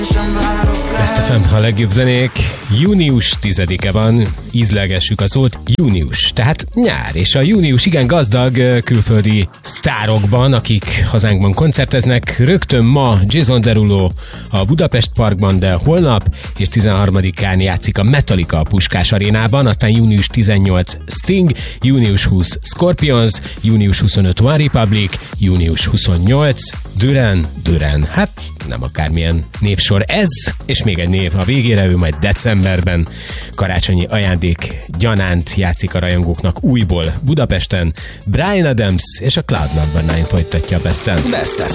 Best FM, a legjobb zenék. Június 10-e van, ízlelgessük a szót, június, tehát nyár, és a június igen gazdag külföldi sztárokban, akik hazánkban koncerteznek. Rögtön ma Jason Derulo a Budapest Parkban, de holnap és 13-án játszik a Metallica a Puskás Arénában, aztán június 18 Sting, június 20 Scorpions, június 25 One Republic, június 28 Duran, hát nem akármilyen névsor ez, és még egy név a végére, ő majd decemberben karácsonyi ajándék gyanánt játszik a rajongóknak újból Budapesten. Bryan Adams és a Cloud Number 9 folytatja a Best-en.